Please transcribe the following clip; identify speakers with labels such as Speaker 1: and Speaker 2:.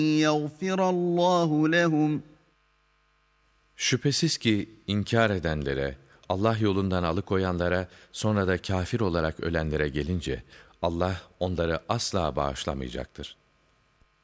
Speaker 1: يَغْفِرَ اللّٰهُ لَهُمْ.
Speaker 2: Şüphesiz ki inkar edenlere, Allah yolundan alıkoyanlara, sonra da kafir olarak ölenlere gelince, Allah onları asla bağışlamayacaktır.